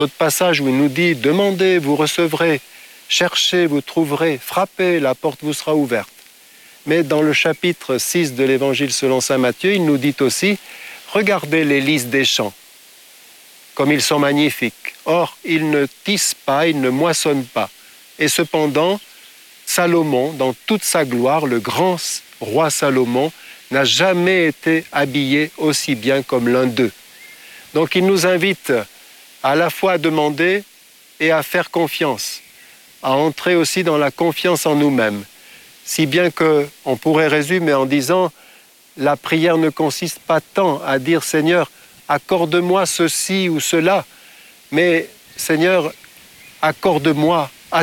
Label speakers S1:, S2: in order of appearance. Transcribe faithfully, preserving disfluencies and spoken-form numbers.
S1: Notre passage où il nous dit « Demandez, vous recevrez, cherchez, vous trouverez, frappez, la porte vous sera ouverte ». Mais dans le chapitre six de l'Évangile selon saint Matthieu, il nous dit aussi « Regardez les lys des champs, comme ils sont magnifiques. Or, ils ne tissent pas, ils ne moissonnent pas. Et cependant, Salomon, dans toute sa gloire, le grand roi Salomon, n'a jamais été habillé aussi bien comme l'un d'eux. » Donc il nous invite à la fois à demander et à faire confiance, à entrer aussi dans la confiance en nous-mêmes. Si bien qu'on pourrait résumer en disant « La prière ne consiste pas tant à dire « Seigneur, accorde-moi ceci ou cela », mais « Seigneur, accorde-moi à toi ».